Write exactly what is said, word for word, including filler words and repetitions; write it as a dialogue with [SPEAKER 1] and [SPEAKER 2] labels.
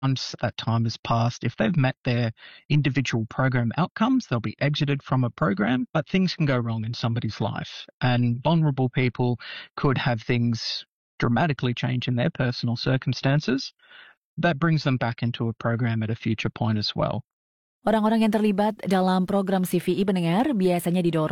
[SPEAKER 1] Once that time has passed, if they've met their individual program outcomes, they'll be exited from a program, but things can go wrong in somebody's life. And vulnerable people could have things dramatically change in their personal circumstances. That brings them back into a program at a future point as well.
[SPEAKER 2] Orang-orang yang terlibat dalam program C V I pendengar biasanya didorong